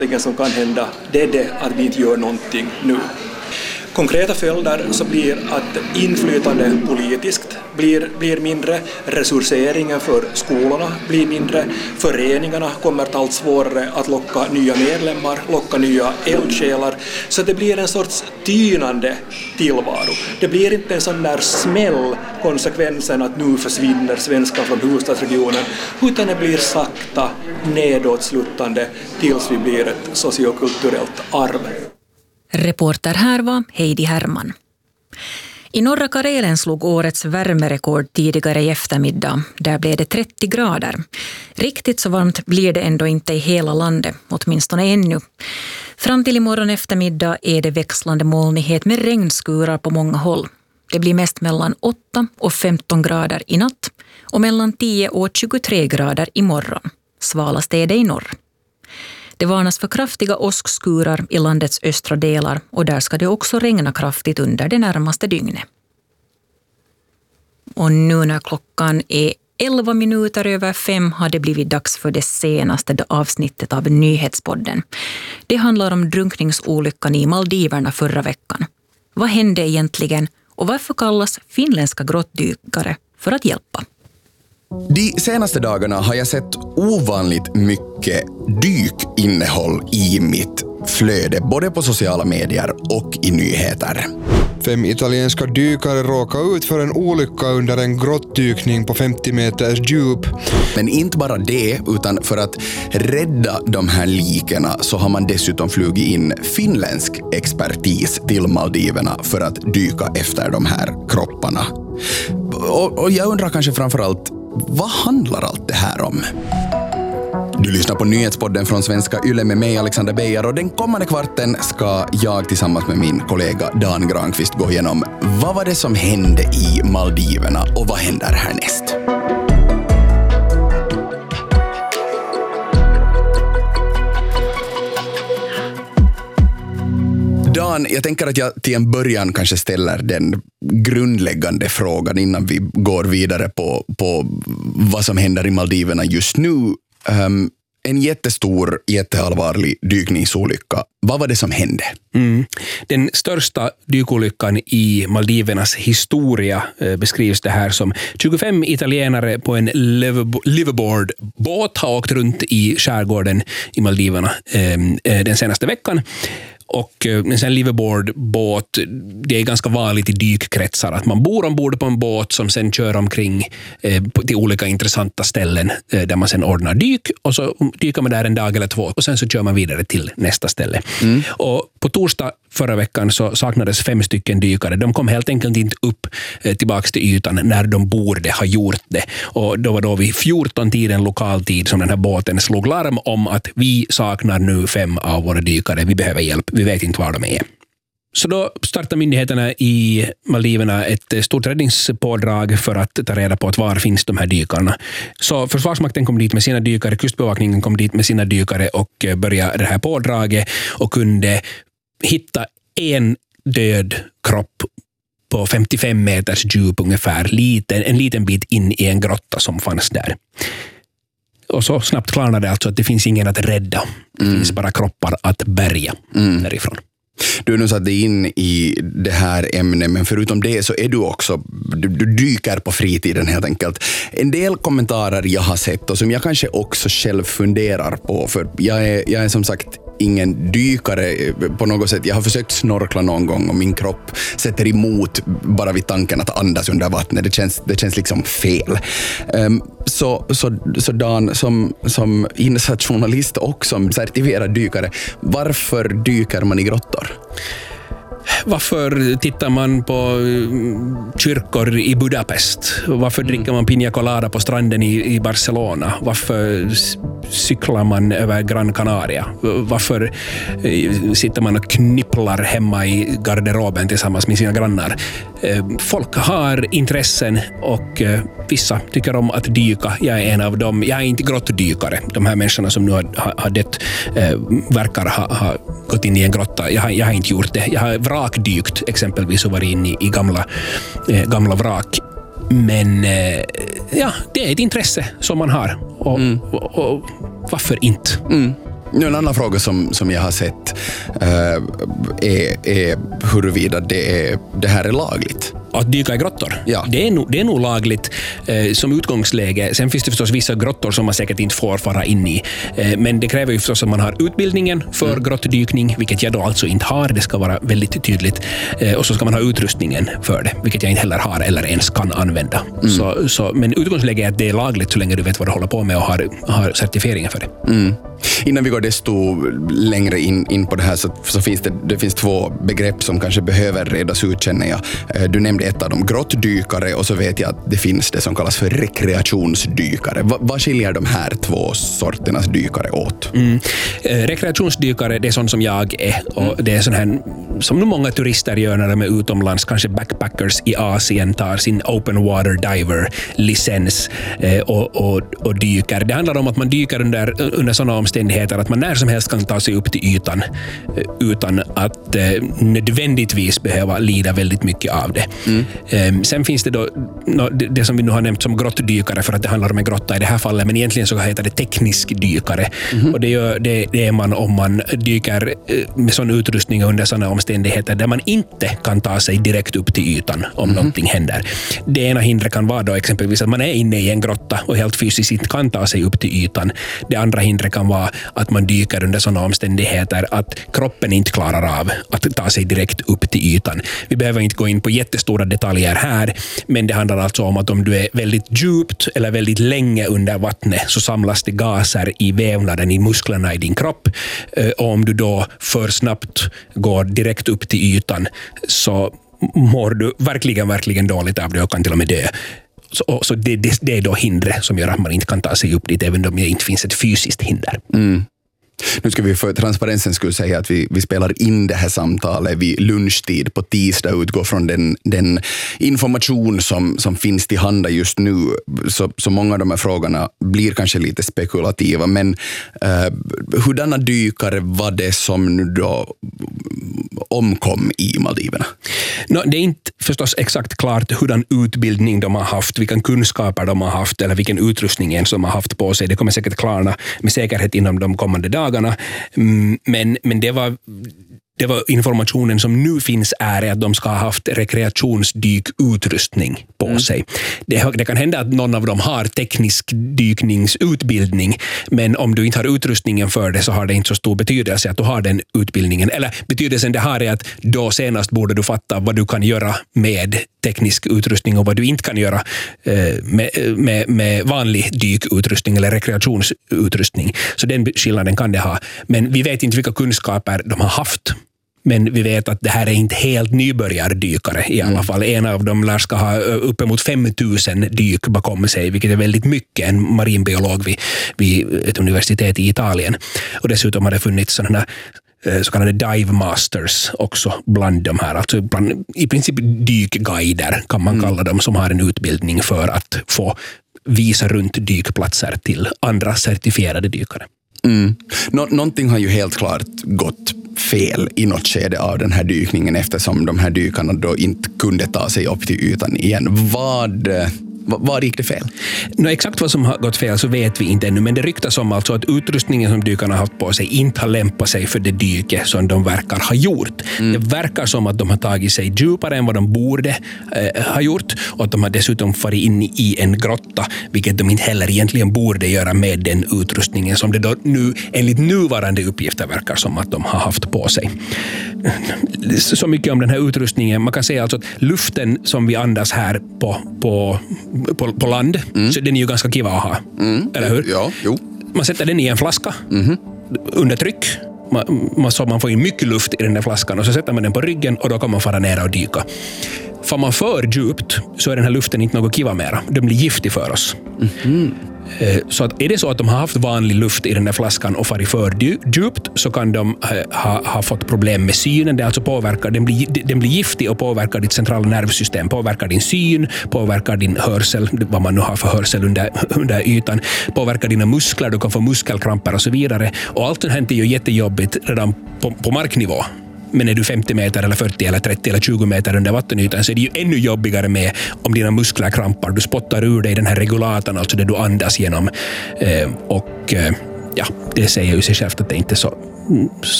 som kan hända, det är det att vi inte gör någonting nu. Konkreta följder så blir att inflytande politiskt blir mindre, resurseringen för skolorna blir mindre, föreningarna kommer att allt svårare att locka nya medlemmar, locka nya eldsjälar, så det blir en sorts tynande tillvaro. Det blir inte en sån där smäll konsekvensen att nu försvinner svenskar från huvudstadsregionen, utan det blir sakta nedåtsluttande tills vi blir ett sociokulturellt arv. Reporter här var Heidi Herman. I norra Karelen slog årets värmerekord tidigare i eftermiddag. Där blev det 30 grader. Riktigt så varmt blir det ändå inte i hela landet, åtminstone ännu. Fram till imorgon eftermiddag är det växlande molnighet med regnskurar på många håll. Det blir mest mellan 8 och 15 grader i natt och mellan 10 och 23 grader imorgon. Svalast är det i norr. Det varnas för kraftiga åskskurar i landets östra delar och där ska det också regna kraftigt under det närmaste dygnet. Och nu när klockan är 11 minuter över 5 har det blivit dags för det senaste avsnittet av Nyhetspodden. Det handlar om drunkningsolyckan i Maldiverna förra veckan. Vad hände egentligen och varför kallas finländska grottdykare för att hjälpa? De senaste dagarna har jag sett ovanligt mycket dykinnehåll i mitt flöde, både på sociala medier och i nyheter. 5 italienska dykare råkade ut för en olycka under en grottdykning på 50 meters djup. Men inte bara det, utan för att rädda de här likerna så har man dessutom flugit in finländsk expertis till Maldiverna för att dyka efter de här kropparna. Och jag undrar kanske framförallt, vad handlar allt det här om? Du lyssnar på Nyhetspodden från Svenska Yle med mig, Alexander Beijer, och den kommande kvarten ska jag tillsammans med min kollega Dan Granqvist gå igenom vad var det som hände i Maldiverna och vad händer härnäst. Dan, jag tänker att jag till en början kanske ställer den grundläggande frågan innan vi går vidare på vad som händer i Maldiverna just nu. En jättestor, jätteallvarlig dykningsolycka. Vad var det som hände? Den största dykolyckan i Maldivernas historia beskrivs det här som 25 italienare på en liveaboard-båt har åkt runt i skärgården i Maldiverna den senaste veckan. Och en sån liveaboard-båt, det är ganska vanligt i dykkretsar att man bor ombord på en båt som sen kör omkring till olika intressanta ställen där man sen ordnar dyk, och så dyker man där en dag eller två och sen så kör man vidare till nästa ställe. Och på torsdag förra veckan så saknades 5 stycken dykare. De kom helt enkelt inte upp tillbaks till ytan när de borde ha gjort det. Och då var då vid 14-tiden lokal tid som den här båten slog larm om att vi saknar nu 5 av våra dykare. Vi behöver hjälp. Vi vet inte var de är. Så då startar myndigheterna i Maldiverna ett stort räddningspådrag för att ta reda på att var finns de här dykarna. Så Försvarsmakten kom dit med sina dykare, Kustbevakningen kom dit med sina dykare och började det här pådraget och kunde hitta en död kropp på 55 meters djup ungefär, en liten bit in i en grotta som fanns där. Och så snabbt klarnade det alltså att det finns ingen att rädda. Det finns bara kroppar att bärga därifrån. Du är nu satt in i det här ämnet, men förutom det så är du också, du dyker på fritiden helt enkelt. En del kommentarer jag har sett och som jag kanske också själv funderar på, för jag är som sagt ingen dykare på något sätt. Jag har försökt snorkla någon gång och min kropp sätter emot bara vid tanken att andas under vattnet. Det känns liksom fel. Så Dan, som insatt journalist och som certifierad dykare, varför dyker man i grottor? Varför tittar man på kyrkor i Budapest? Varför dricker man piña colada på stranden i Barcelona? Varför cyklar man över Gran Canaria? Varför sitter man och knipplar hemma i garderoben tillsammans med sina grannar? Folk har intressen och vissa tycker om att dyka. Jag är en av dem. Jag är inte grottdykare. De här människorna som nu har dött verkar ha gått in i en grotta. Jag har inte gjort det. Jag har vrakdykt exempelvis och varit inne i gamla vrak. Men ja, det är ett intresse som man har. Och varför inte? En annan fråga som jag har sett är huruvida det här är lagligt. Att dyka i grottor. Ja. Det är nog lagligt som utgångsläge. Sen finns det förstås vissa grottor som man säkert inte får fara in i. Men det kräver ju förstås att man har utbildningen för grottdykning, vilket jag då alltså inte har. Det ska vara väldigt tydligt. Och så ska man ha utrustningen för det, vilket jag inte heller har eller ens kan använda. Men utgångsläget är att det är lagligt så länge du vet vad du håller på med och har certifieringen för det. Innan vi går desto längre in på det här så finns det finns två begrepp som kanske behöver redas ut, känner jag. Du nämnde ett av dem, grottdykare, och så vet jag att det finns det som kallas för rekreationsdykare. Vad skiljer de här två sorternas dykare åt? Rekreationsdykare, det är sånt som jag är, och det är sån här som nu många turister gör när de är utomlands, kanske backpackers i Asien tar sin open water diver licens och dyker. Det handlar om att man dyker under sådana omständigheter att man när som helst kan ta sig upp till ytan utan att nödvändigtvis behöva lida väldigt mycket av det. Sen finns det då det som vi nu har nämnt som grottdykare, för att det handlar om en grotta i det här fallet, men egentligen så heter det teknisk dykare. Och det är man om man dyker med sån utrustning under sådana omständigheter där man inte kan ta sig direkt upp till ytan om någonting händer. Det ena hindret kan vara då exempelvis att man är inne i en grotta och helt fysiskt inte kan ta sig upp till ytan. Det andra hindret kan vara att man dyker under sådana omständigheter att kroppen inte klarar av att ta sig direkt upp till ytan. Vi behöver inte gå in på jättestora detaljer här, men det handlar alltså om att om du är väldigt djupt eller väldigt länge under vattnet så samlas det gaser i vävnaden, i musklerna i din kropp. Och om du då för snabbt går direkt upp till ytan så mår du verkligen dåligt av det och kan till och med dö. Så det är då hindret som gör att man inte kan ta sig upp dit, även om det inte finns ett fysiskt hinder. Nu ska vi för transparensens skulle säga att vi spelar in det här samtalet vid lunchtid på tisdag, utgå från den information som finns till handa just nu. Så många av de här frågorna blir kanske lite spekulativa, men hurdana dykare var det som nu då omkom i Maldiverna? Det är inte förstås exakt klart hurdan utbildning de har haft, vilka kunskaper de har haft eller vilken utrustning som har haft på sig. Det kommer säkert klarna med säkerhet inom de kommande dagarna. Men det var informationen som nu finns är att de ska ha haft rekreationsdykutrustning på sig. Det kan hända att någon av dem har teknisk dykningsutbildning, men om du inte har utrustningen för det så har det inte så stor betydelse att du har den utbildningen. Eller betydelsen det har är att då senast borde du fatta vad du kan göra med teknisk utrustning och vad du inte kan göra med vanlig dykutrustning eller rekreationsutrustning. Så den skillnaden kan det ha. Men vi vet inte vilka kunskaper de har haft. Men vi vet att det här är inte helt nybörjardykare i alla fall. En av dem lär ska ha uppemot 5000 dyk bakom sig, vilket är väldigt mycket, en marinbiolog vid ett universitet i Italien. Och dessutom har det funnits sådana så kallade dive masters också bland de här. Alltså i princip dykguider kan man kalla dem, som har en utbildning för att få visa runt dykplatser till andra certifierade dykare. Någonting har ju helt klart gått fel i något skede av den här dykningen, eftersom de här dykarna då inte kunde ta sig upp till ytan igen. Vad gick det fel? Exakt vad som har gått fel så vet vi inte ännu, men det ryktas om alltså att utrustningen som dykarna har haft på sig inte har lämpat sig för det dyke som de verkar ha gjort. Det verkar som att de har tagit sig djupare än vad de borde ha gjort, och att de har dessutom farit in i en grotta, vilket de inte heller egentligen borde göra med den utrustningen som det då nu enligt nuvarande uppgifter verkar som att de har haft på sig. Så mycket om den här utrustningen. Man kan säga alltså att luften som vi andas här på land, så den är ju ganska kiva att ha. Eller hur? Ja, jo. Man sätter den i en flaska under tryck. Så man får in mycket luft i den där flaskan, och så sätter man den på ryggen och då kan man fara ner och dyka. Får man för djupt så är den här luften inte något kiva mera. Den blir giftig för oss. Så att är det så att de har haft vanlig luft i den där flaskan och farit för djupt, så kan de ha fått problem med synen. Det alltså påverkar, den blir giftig och påverkar ditt centrala nervsystem, påverkar din syn, påverkar din hörsel, vad man nu har för hörsel under ytan, påverkar dina muskler, du kan få muskelkramper och så vidare. Och allt det här är ju jättejobbigt redan på marknivå. Men är du 50 meter eller 40 eller 30 eller 20 meter under vattenytan, så är det ju ännu jobbigare med om dina muskler krampar. Du spottar ur dig den här regulatorn, alltså det du andas genom. Och ja, det säger ju sig självt att det inte är